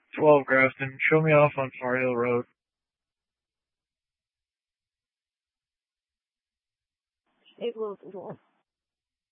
12 Grafton. Show me off on Far Hill Road. It will.